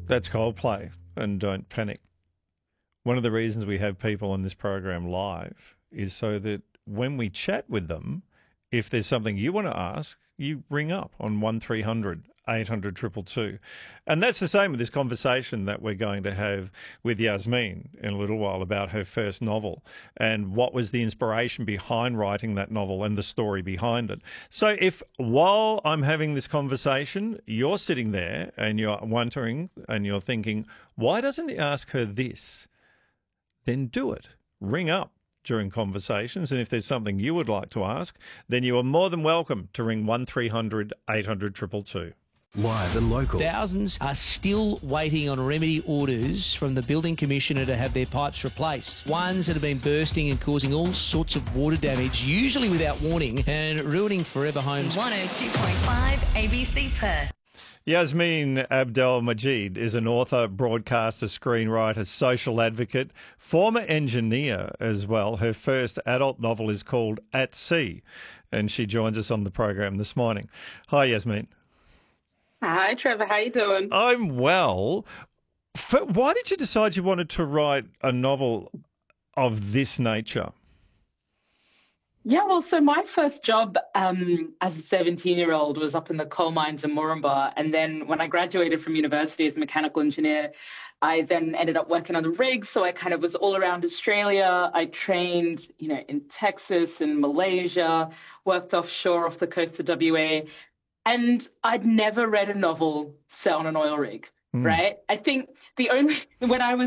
That's Coldplay and Don't Panic. One of the reasons we have people on this program live is so that when we chat with them, if there's something you want to ask, you ring up on 1300 800 222. And that's the same with this conversation that we're going to have with Yasmin in a little while about her first novel and what was the inspiration behind writing that novel and the story behind it. So if while I'm having this conversation, you're sitting there and you're wondering and you're thinking, why doesn't he ask her this? Then do it. Ring up during conversations, and if there's something you would like to ask, then you are more than welcome to ring 1300 800 222. Live and local. Thousands are still waiting on remedy orders from the building commissioner to have their pipes replaced. Ones that have been bursting and causing all sorts of water damage, usually without warning, and ruining forever homes. 102.5 ABC Perth. Yasmin Abdel Majid is an author, broadcaster, screenwriter, social advocate, former engineer as well. Her first adult novel is called At Sea, and she joins us on the program this morning. Hi, Yasmin. Hi, Trevor. How you doing? I'm well. Why did you decide you wanted to write a novel of this nature? Yeah, well, so my first job as a 17-year-old was up in the coal mines in Moranbah. And then when I graduated from university as a mechanical engineer, I then ended up working on the rigs. So I kind of was all around Australia. I trained, in Texas and Malaysia, worked offshore off the coast of WA. And I'd never read a novel set on an oil rig, right? I think when I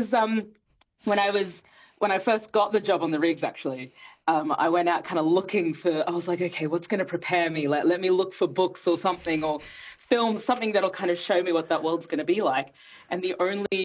first got the job on the rigs, actually, I went out kind of looking I was like, okay, what's going to prepare me? Let me look for books or something, or film something that'll kind of show me what that world's going to be like. And the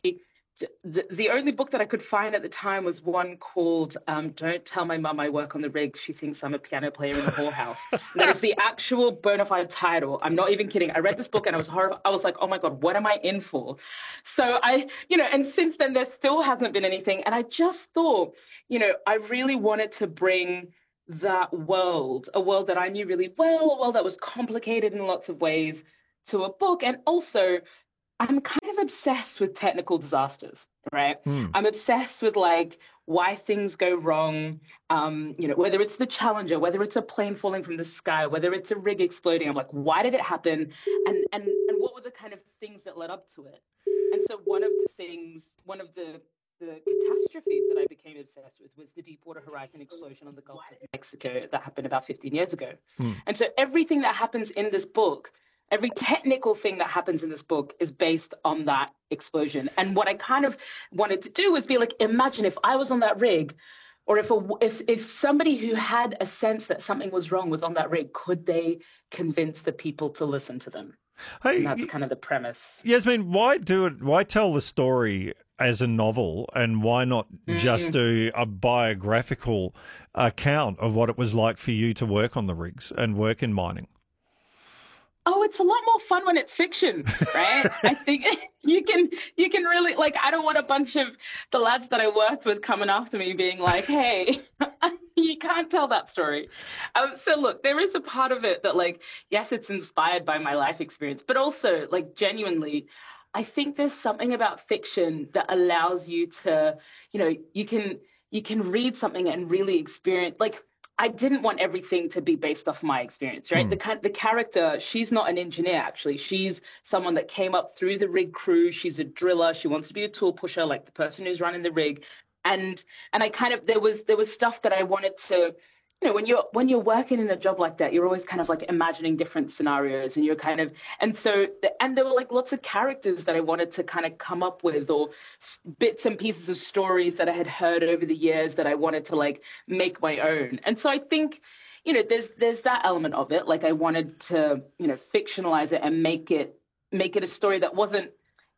only book that I could find at the time was one called Don't Tell My Mum I Work on the Rigs. She thinks I'm a piano player in a whorehouse. That is the actual bona fide title. I'm not even kidding. I read this book and I was horrible. I was like, oh my God, what am I in for? So and since then there still hasn't been anything. And I just thought, I really wanted to bring that world, a world that I knew really well, a world that was complicated in lots of ways, to a book. And also, I'm kind of obsessed with technical disasters, right? I'm obsessed with why things go wrong, whether it's the Challenger, whether it's a plane falling from the sky, whether it's a rig exploding. I'm like, why did it happen? And what were the kind of things that led up to it? And so one of the catastrophes that I became obsessed with was the Deepwater Horizon explosion on the Gulf of Mexico that happened about 15 years ago. And so everything that happens in this book, every technical thing that happens in this book is based on that explosion. And what I kind of wanted to do was be like, imagine if I was on that rig, or if somebody who had a sense that something was wrong was on that rig, could they convince the people to listen to them? Hey, and that's kind of the premise. Yasmin, why do it? Why tell the story as a novel, and why not just do a biographical account of what it was like for you to work on the rigs and work in mining? Oh, it's a lot more fun when it's fiction, right? I think you can really, I don't want a bunch of the lads that I worked with coming after me being like, hey, you can't tell that story. So look, there is a part of it that yes, it's inspired by my life experience, but also genuinely, I think there's something about fiction that allows you to, you can read something and really experience, I didn't want everything to be based off my experience, right? The character, she's not an engineer, actually. She's someone that came up through the rig crew. She's a driller. She wants to be a tool pusher, like the person who's running the rig. And I kind of, there was stuff that I wanted to, when you're working in a job like that, you're always kind of imagining different scenarios, and you're kind of, and there were lots of characters that I wanted to kind of come up with, or bits and pieces of stories that I had heard over the years that I wanted to make my own. And so I think, there's that element of it. I wanted to, fictionalize it and make it a story that wasn't